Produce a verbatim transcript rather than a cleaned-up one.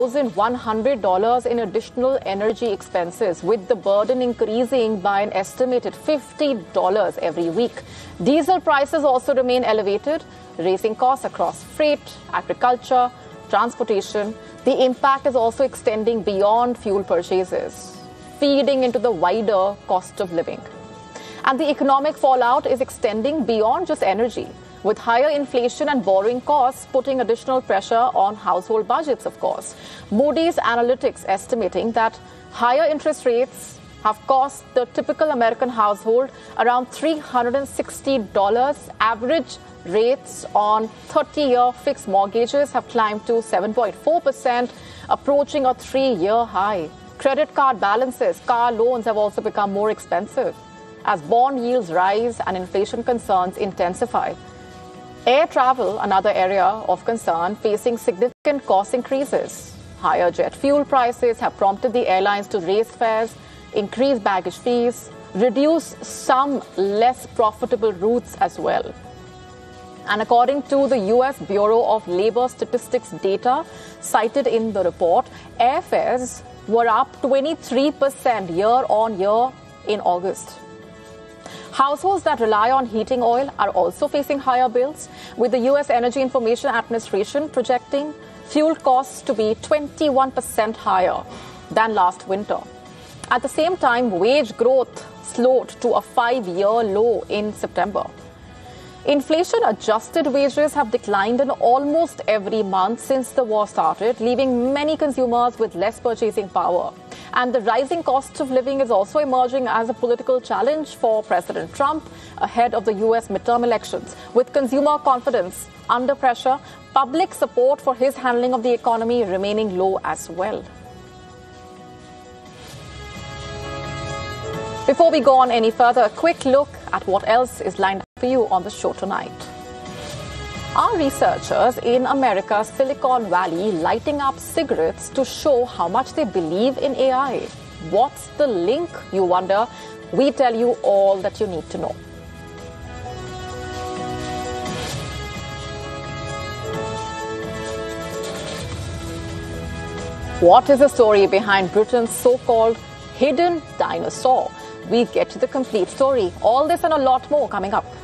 one thousand one hundred dollars in additional energy expenses, with the burden increasing by an estimated fifty dollars every week. Diesel prices also remain elevated, raising costs across freight, agriculture, transportation. The impact is also extending beyond fuel purchases, feeding into the wider cost of living. And the economic fallout is extending beyond just energy, with higher inflation and borrowing costs putting additional pressure on household budgets, of course. Moody's Analytics estimating that higher interest rates have cost the typical American household around three hundred sixty dollars. Average rates on thirty-year fixed mortgages have climbed to seven point four percent, approaching a three-year high. Credit card balances, car loans have also become more expensive as bond yields rise and inflation concerns intensify. Air travel, another area of concern, facing significant cost increases. Higher jet fuel prices have prompted the airlines to raise fares, increase baggage fees, reduce some less profitable routes as well. And according to the U S Bureau of Labor Statistics data cited in the report, airfares were up twenty-three percent year on year in August. Households that rely on heating oil are also facing higher bills, with the U S Energy Information Administration projecting fuel costs to be twenty-one percent higher than last winter. At the same time, wage growth slowed to a five-year low in September. Inflation-adjusted wages have declined in almost every month since the war started, leaving many consumers with less purchasing power. And the rising cost of living is also emerging as a political challenge for President Trump ahead of the U S midterm elections. With consumer confidence under pressure, public support for his handling of the economy remaining low as well. Before we go on any further, a quick look at what else is lined up for you on the show tonight. Are researchers in America's Silicon Valley lighting up cigarettes to show how much they believe in A I? What's the link, you wonder? We tell you all that you need to know. What is the story behind Britain's so-called hidden dinosaur? We get to the complete story. All this and a lot more coming up.